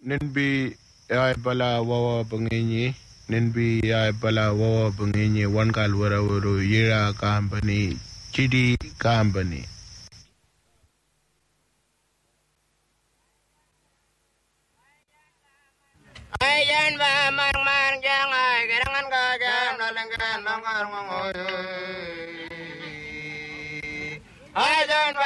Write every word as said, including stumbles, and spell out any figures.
Ninbi ay bala wawa bangenye. Ninbi ay bala wawa bangenye. Wankal wara waro yira company. Chidi company. Ayan ba marang marang jang ay gerangan ka jam lalenggan langar ngoy. Ayan ba